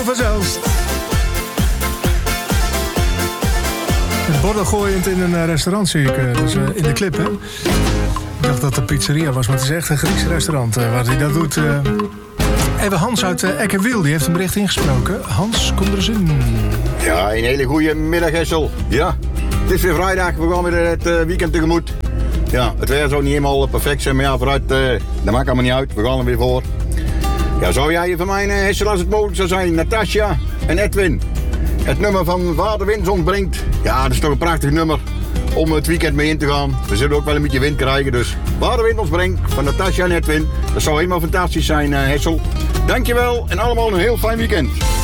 Vanzelf. Borden gooiend in een restaurant zie ik, dus in de clip, hè. Ik dacht dat het een pizzeria was, maar het is echt een Grieks restaurant waar hij dat doet. Even Hans uit Eckerwiel, die heeft een bericht ingesproken. Hans, kom er eens in. Ja, een hele goede middag, Hessel. Ja, het is weer vrijdag, we gaan weer het weekend tegemoet. Ja, het weer zou niet helemaal perfect zijn, maar ja, vooruit, dat maakt allemaal niet uit. We gaan er weer voor. Ja, zou jij van mij, Hessel, als het mogelijk zou zijn, Natasja en Edwin, het nummer van Waar de Wind ontbrengt. Ja, dat is toch een prachtig nummer om het weekend mee in te gaan. We zullen ook wel een beetje wind krijgen, dus Waar de Wind ons brengt van Natasja en Edwin. Dat zou helemaal fantastisch zijn, Hessel. Dankjewel en allemaal een heel fijn weekend.